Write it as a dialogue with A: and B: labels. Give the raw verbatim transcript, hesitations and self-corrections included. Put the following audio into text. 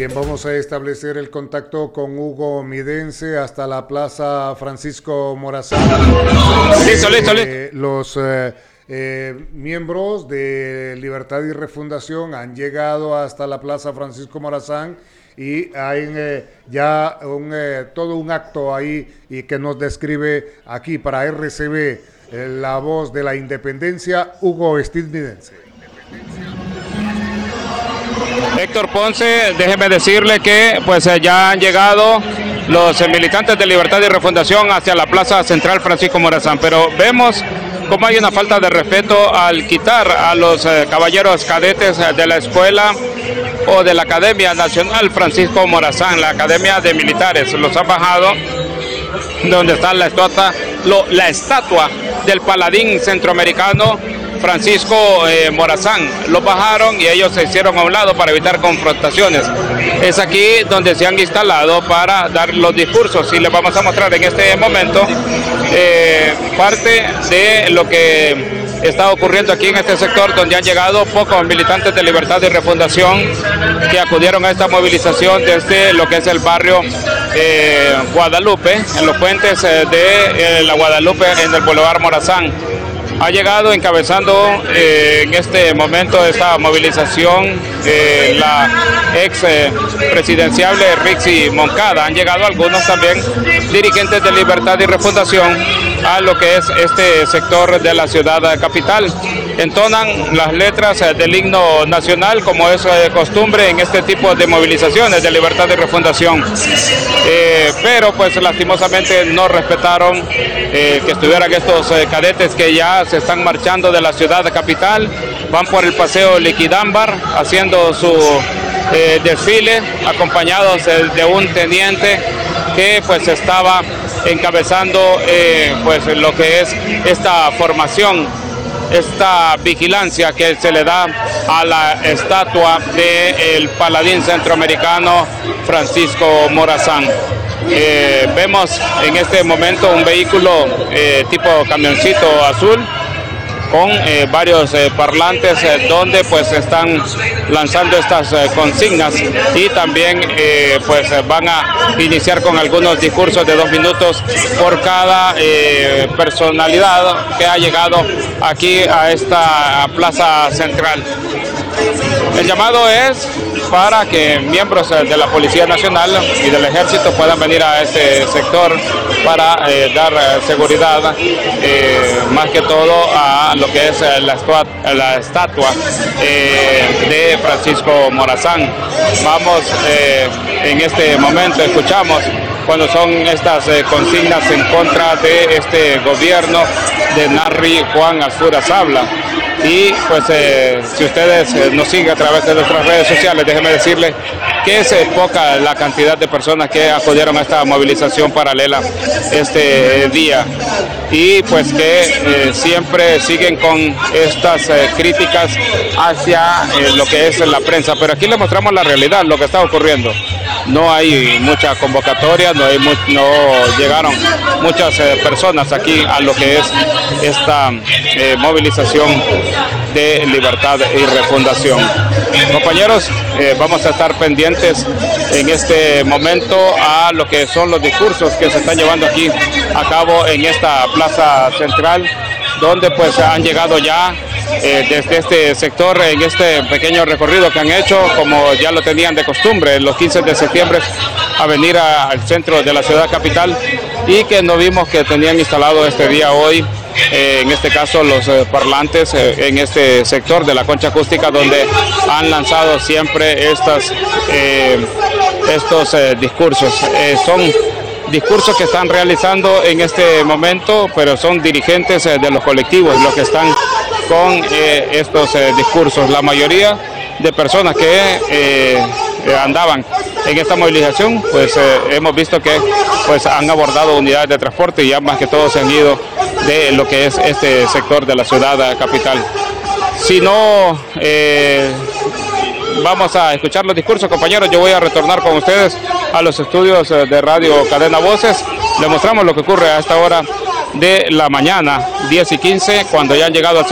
A: Bien, vamos a establecer el contacto con Hugo Midense hasta la Plaza Francisco Morazán.
B: Listo, listo, listo.
A: Eh, los eh, eh, miembros de Libertad y Refundación han llegado hasta la Plaza Francisco Morazán y hay eh, ya un, eh, todo un acto ahí y que nos describe aquí para R C B eh, la voz de la independencia, Hugo Steve Midense.
B: Héctor Ponce, déjeme decirle que pues ya han llegado los militantes de Libertad y Refundación hacia la Plaza Central Francisco Morazán, pero vemos cómo hay una falta de respeto al quitar a los eh, caballeros cadetes de la escuela o de la Academia Nacional Francisco Morazán, la Academia de Militares. Los han bajado donde está la estatua, lo, la estatua del paladín centroamericano Francisco eh, Morazán. Los bajaron y ellos se hicieron a un lado para evitar confrontaciones. Es aquí donde se han instalado para dar los discursos y les vamos a mostrar en este momento eh, parte de lo que está ocurriendo aquí en este sector, donde han llegado pocos militantes de Libertad y Refundación que acudieron a esta movilización desde lo que es el barrio eh, Guadalupe, en los puentes eh, de eh, la Guadalupe en el Boulevard Morazán. Ha llegado encabezando eh, en este momento esta movilización eh, la ex eh, presidenciable Rixi Moncada. Han llegado algunos también dirigentes de Libertad y Refundación a lo que es este sector de la ciudad capital. Entonan las letras eh, del himno nacional, como es eh, costumbre en este tipo de movilizaciones de Libertad y Refundación. Eh, pero pues lastimosamente no respetaron eh, que estuvieran estos eh, cadetes que ya se están marchando de la ciudad capital, van por el paseo Liquidámbar haciendo su eh, desfile, acompañados de, de un teniente que pues estaba encabezando eh, pues lo que es esta formación, esta vigilancia que se le da a la estatua del paladín centroamericano Francisco Morazán. Eh, vemos en este momento un vehículo eh, tipo camioncito azul con eh, varios eh, parlantes eh, donde pues están lanzando estas eh, consignas y también eh, pues van a iniciar con algunos discursos de dos minutos por cada eh, personalidad que ha llegado aquí a esta plaza central. El llamado es para que miembros de la Policía Nacional y del Ejército puedan venir a este sector para eh, dar eh, seguridad, eh, más que todo a lo que es la, estatua, la estatua eh, de Francisco Morazán. Vamos eh, en este momento, escuchamos cuando son estas eh, consignas en contra de este gobierno de Narri Juan Azuras Habla. Y pues eh, si ustedes eh, nos siguen a través de nuestras redes sociales, déjenme decirles que es eh, poca la cantidad de personas que acudieron a esta movilización paralela este día y pues que eh, siempre siguen con estas eh, críticas hacia eh, lo que es la prensa, pero aquí les mostramos la realidad, lo que está ocurriendo. No hay mucha convocatoria, no, hay mu no llegaron muchas eh, personas aquí a lo que es esta eh, movilización de Libertad y Refundación. Compañeros, eh, vamos a estar pendientes en este momento a lo que son los discursos que se están llevando aquí a cabo en esta plaza central, donde pues han llegado ya eh, desde este sector en este pequeño recorrido que han hecho, como ya lo tenían de costumbre, los quince de septiembre a venir a, al centro de la ciudad capital y que no vimos que tenían instalado este día hoy, eh, en este caso los eh, parlantes eh, en este sector de la concha acústica, donde han lanzado siempre estas, eh, estos eh, discursos. Eh, son discursos que están realizando en este momento, pero son dirigentes eh, de los colectivos los que están con eh, estos eh, discursos. La mayoría de personas que eh, andaban en esta movilización, pues eh, hemos visto que pues han abordado unidades de transporte y ya más que todo se han ido de lo que es este sector de la ciudad capital. Si no eh, vamos a escuchar los discursos, compañeros, yo voy a retornar con ustedes a los estudios de Radio Cadena Voces. Les mostramos lo que ocurre a esta hora de la mañana, diez y quince, cuando ya han llegado al